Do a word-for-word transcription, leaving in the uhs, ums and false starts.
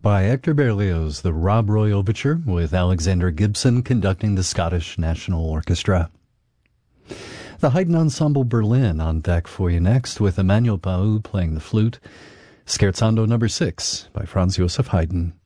By Hector Berlioz, the Rob Roy Overture, with Alexander Gibson conducting the Scottish National Orchestra. The Haydn Ensemble Berlin on deck for you next, with Emmanuel Pau playing the flute. Scherzando number six by Franz Joseph Haydn.